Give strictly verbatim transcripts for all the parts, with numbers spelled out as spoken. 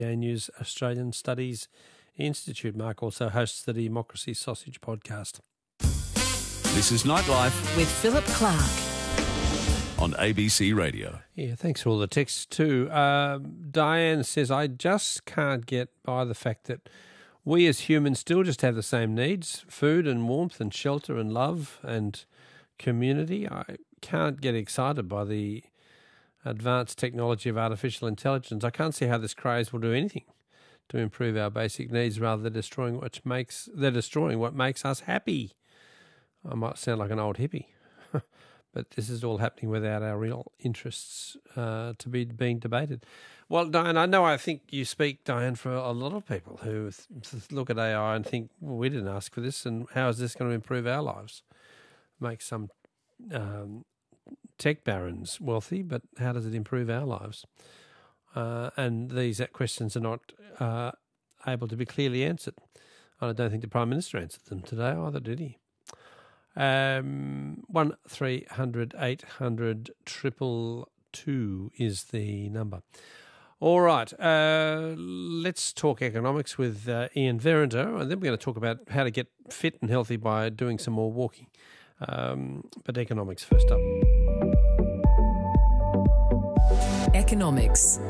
News Australian Studies Institute. Mark also hosts the Democracy Sausage podcast. This is Nightlife with Philip Clark on A B C Radio. Yeah, thanks for all the texts too. Um, Diane says, I just can't get by the fact that we as humans still just have the same needs, food and warmth and shelter and love and community. I can't get excited by the advanced technology of artificial intelligence. I can't see how this craze will do anything to improve our basic needs rather than destroying what makes they're destroying what makes us happy. I might sound like an old hippie, but this is all happening without our real interests uh, to be being debated. Well, Diane, I know I think you speak, Diane, for a lot of people who th- look at A I and think, well, we didn't ask for this, and how is this going to improve our lives? Make some um, tech barons wealthy, but how does it improve our lives? Uh, and these questions are not uh, able to be clearly answered. I don't think the Prime Minister answered them today either, did he? Um, one three hundred eight hundred triple two is the number. All right, uh, let's talk economics with uh, Ian Verrinder, and then we're going to talk about how to get fit and healthy by doing some more walking. Um, but economics first up. Economics.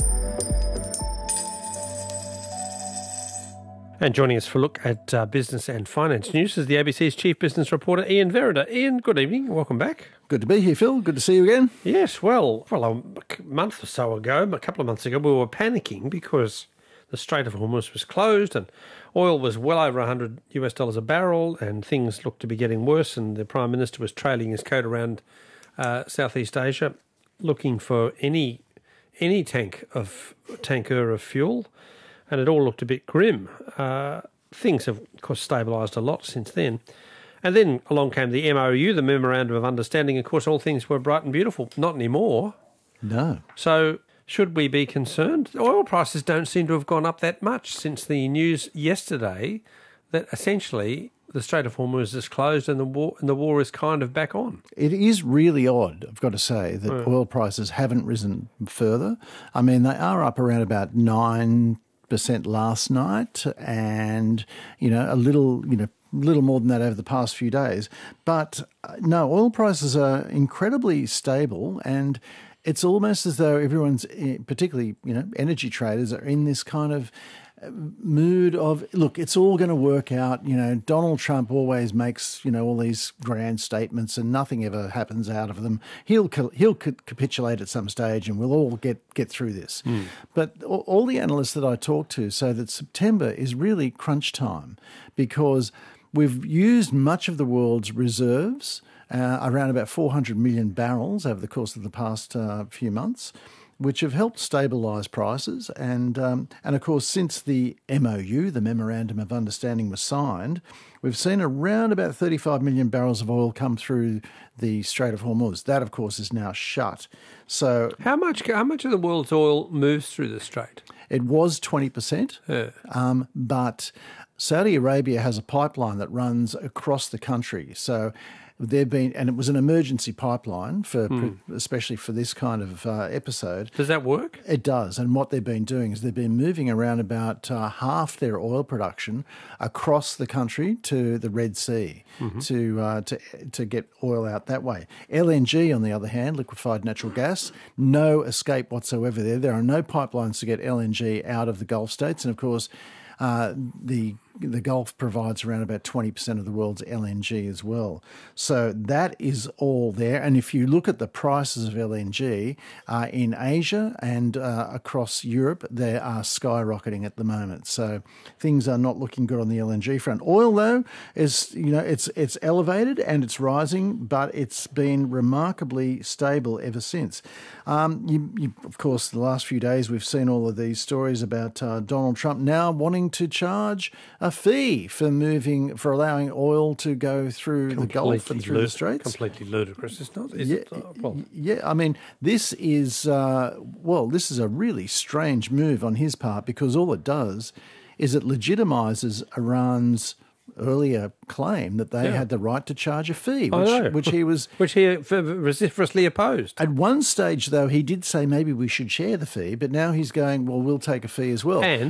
And joining us for a look at uh, business and finance news is the A B C's chief business reporter, Ian Verrinder. Ian, good evening. Welcome back. Good to be here, Phil. Good to see you again. Yes, well, well, a month or so ago, a couple of months ago, we were panicking because the Strait of Hormuz was closed and oil was well over one hundred US dollars a barrel and things looked to be getting worse, and the Prime Minister was trailing his coat around uh, Southeast Asia looking for any any tank of tanker of fuel, and it all looked a bit grim. Uh, things have, of course, stabilised a lot since then. And then along came the M O U, the Memorandum of Understanding. Of course, all things were bright and beautiful. Not anymore. No. So should we be concerned? Oil prices don't seem to have gone up that much since the news yesterday that essentially the Strait of Hormuz is closed and the war and the war is kind of back on. It is really odd, I've got to say, that Yeah. oil prices haven't risen further. I mean, they are up around about nine percent last night and, you know, a little, you know, little more than that over the past few days. But uh, no, oil prices are incredibly stable, and it's almost as though everyone's, particularly, you know, energy traders, are in this kind of mood of, look, it's all going to work out. You know, Donald Trump always makes, you know, all these grand statements and nothing ever happens out of them. He'll he'll capitulate at some stage and we'll all get, get through this. Mm. But all the analysts that I talk to say that September is really crunch time because we've used much of the world's reserves, uh, around about four hundred million barrels over the course of the past uh, few months, which have helped stabilise prices. And, um, and of course, since the M O U, the Memorandum of Understanding, was signed, we've seen around about thirty-five million barrels of oil come through the Strait of Hormuz. That, of course, is now shut. So How much How much of the world's oil moves through the Strait? It was twenty percent, Yeah. um, but Saudi Arabia has a pipeline that runs across the country. So they've been, and it was an emergency pipeline for, hmm. especially for this kind of uh, episode. Does that work? It does. And what they've been doing is they've been moving around about uh, half their oil production across the country to the Red Sea mm-hmm. to, uh, to to get oil out that way. L N G, on the other hand, liquefied natural gas, no escape whatsoever there. There are no pipelines to get L N G out of the Gulf states. And of course, uh, the the Gulf provides around about twenty percent of the world's L N G as well. So that is all there. And if you look at the prices of L N G uh, in Asia and uh, across Europe, they are skyrocketing at the moment. So things are not looking good on the L N G front. Oil, though, is, you know, it's it's elevated and it's rising, but it's been remarkably stable ever since. Um, you, you, of course, the last few days we've seen all of these stories about uh, Donald Trump now wanting to charge a fee for moving, for allowing oil to go through completely the Gulf and through lud- the Straits. Completely ludicrous, it's not? Is yeah, it? Uh, well. yeah, I mean, this is, uh, well, this is a really strange move on his part because all it does is it legitimises Iran's earlier claim that they Yeah. had the right to charge a fee, I know. which, which he was. Which he vociferously opposed. At one stage, though, he did say maybe we should share the fee, but now he's going, well, we'll take a fee as well. And